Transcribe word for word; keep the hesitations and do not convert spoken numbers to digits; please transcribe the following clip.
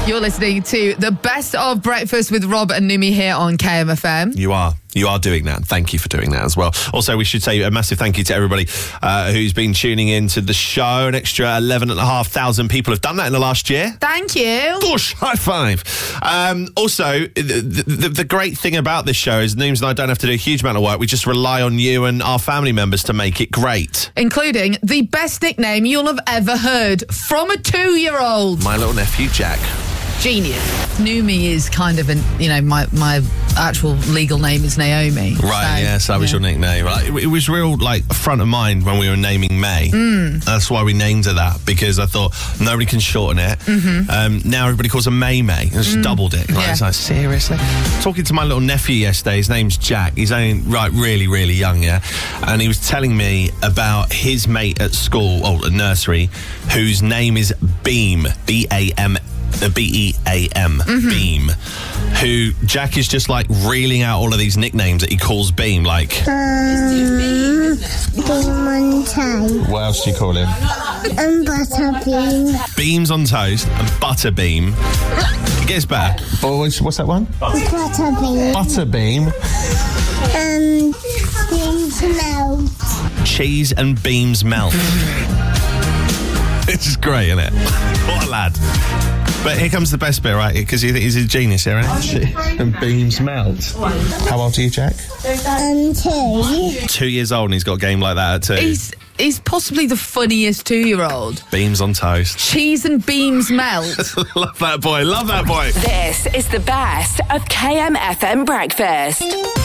You're listening to the best of Breakfast with Rob and Numi here on K M F M. You are. You are doing that. Thank you for doing that as well. Also, we should say a massive thank you to everybody uh, who's been tuning in to the show. An extra eleven and a half thousand people have done that in the last year. Thank you. Gosh, high five. Um, also, the, the, the great thing about this show is Nooms and I don't have to do a huge amount of work. We just rely on you and our family members to make it great. Including the best nickname you'll have ever heard from a two-year-old. My little nephew, Jack. Genius. Numi is kind of an, you know, my, my actual legal name is Naomi. Right, so, yes, that was yeah. your nickname. Right. It, it was real, like, front of mind when we were naming May. Mm. That's why we named her that, because I thought nobody can shorten it. Mm-hmm. Um, now everybody calls her May May. And just mm. doubled it. Like, yeah. It's like, seriously? Talking to my little nephew yesterday, his name's Jack. He's only, right, really, really young, yeah? And he was telling me about his mate at school, or at nursery, whose name is Beam, B A M Uh, B E A M, mm-hmm. Beam, who Jack is just like reeling out all of these nicknames that he calls Beam, like um, Beam on toast. what else do you call him? And Butterbean. Beams on toast and Butterbeam. It gets better. Boys, what's that one? Butterbean. Butterbeam. Um, Beams melt. Cheese and Beams melt. This is great, isn't it? What a lad. But here comes the best bit, right? Because he's a genius here, isn't he? And Beams melt. How old are you, Jack? Um, two. Two years old and he's got a game like that at two. He's, he's possibly the funniest two-year-old. Beams on toast. Cheese and beams melt. Love that boy, love that boy. This is the best of K M F M Breakfast.